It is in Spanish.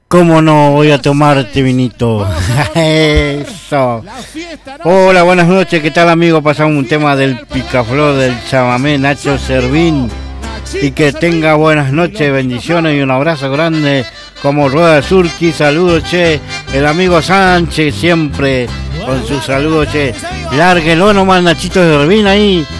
¿Cómo no voy a tomarte vinito? Eso. Hola, buenas noches, ¿qué tal, amigo? Pasamos un tema del picaflor del chamamé Nacho Servín. Y que tenga buenas noches, bendiciones y un abrazo grande como Rueda Surqui. Saludos, che. El amigo Sánchez siempre con sus saludos, che. Lárguelo nomás, Nachito Servín ahí.